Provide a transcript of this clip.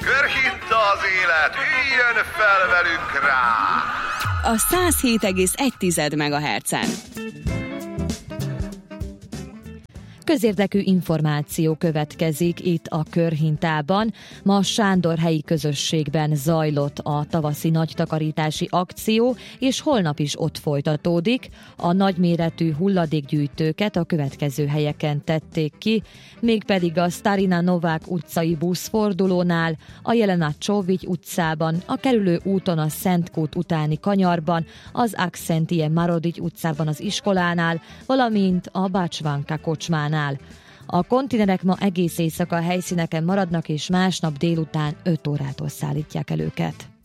Körhinta az élet, üljön fel velünk rá! A 107,1 MHz-en. Közérdekű információ következik itt a Körhintában. Ma Sándorhelyi közösségben zajlott a tavaszi nagytakarítási akció, és holnap is ott folytatódik. A nagyméretű hulladékgyűjtőket a következő helyeken tették ki, mégpedig a Starina Novák utcai buszfordulónál, a Jelena Csóvigy utcában, a kerülő úton a Szentkút utáni kanyarban, az Aksentie Marodigy utcában az iskolánál, valamint a Bácsvánka kocsmánál. A konténerek ma egész éjszaka helyszíneken maradnak, és másnap délután 5 órától szállítják el őket.